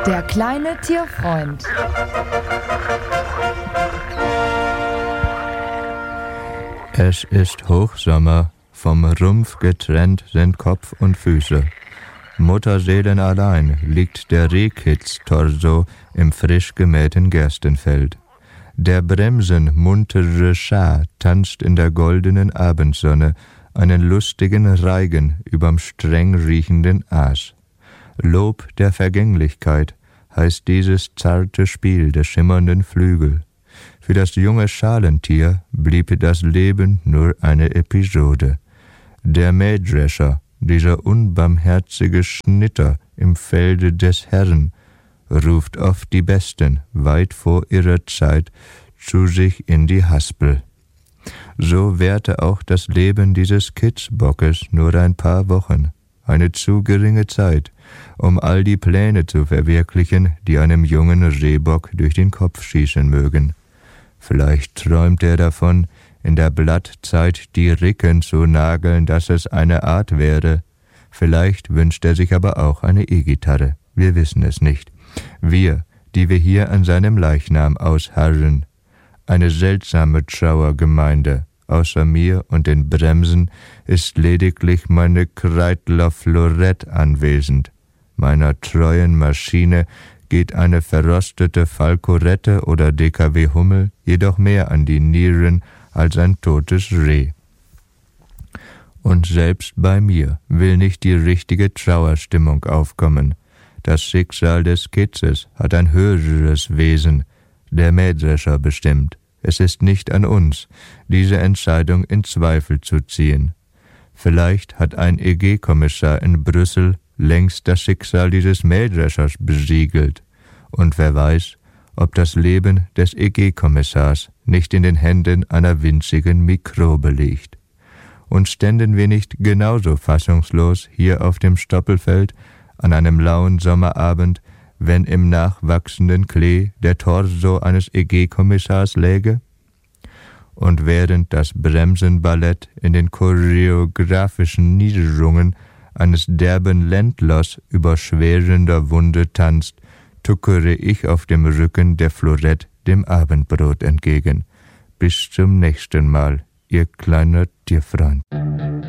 Der kleine Tierfreund. Es ist Hochsommer, vom Rumpf getrennt sind Kopf und Füße. Mutterseelen allein liegt der Rehkitz-Torso im frisch gemähten Gerstenfeld. Der Bremsen muntere Schar tanzt in der goldenen Abendsonne einen lustigen Reigen überm streng riechenden Aas. Lob der Vergänglichkeit heißt dieses zarte Spiel der schimmernden Flügel. Für das junge Schalentier blieb das Leben nur eine Episode. Der Mähdrescher, dieser unbarmherzige Schnitter im Felde des Herrn, ruft oft die Besten weit vor ihrer Zeit zu sich in die Haspel. So währte auch das Leben dieses Kitzbockes nur ein paar Wochen, eine zu geringe Zeit, um all die Pläne zu verwirklichen, die einem jungen Rehbock durch den Kopf schießen mögen. Vielleicht träumt er davon, in der Blattzeit die Ricken zu nageln, dass es eine Art wäre. Vielleicht wünscht er sich aber auch eine E-Gitarre. Wir wissen es nicht. Wir, die wir hier an seinem Leichnam ausharren. Eine seltsame Trauergemeinde. Außer mir und den Bremsen ist lediglich meine Kreidler Florett anwesend. Meiner treuen Maschine geht eine verrostete Falkorette oder DKW Hummel jedoch mehr an die Nieren als ein totes Reh. Und selbst bei mir will nicht die richtige Trauerstimmung aufkommen. Das Schicksal des Kitzes hat ein höheres Wesen, der Mähdrescher bestimmt. Es ist nicht an uns, diese Entscheidung in Zweifel zu ziehen. Vielleicht hat ein EG-Kommissar in Brüssel längst das Schicksal dieses Mähdreschers besiegelt. Und wer weiß, ob das Leben des EG-Kommissars nicht in den Händen einer winzigen Mikrobe liegt. Und ständen wir nicht genauso fassungslos hier auf dem Stoppelfeld an einem lauen Sommerabend, wenn im nachwachsenden Klee der Torso eines EG-Kommissars läge? Und während das Bremsenballett in den choreografischen Niederungen eines derben Ländlers über schwerender Wunde tanzt, tuckere ich auf dem Rücken der Florett dem Abendbrot entgegen. Bis zum nächsten Mal, ihr kleiner Tierfreund.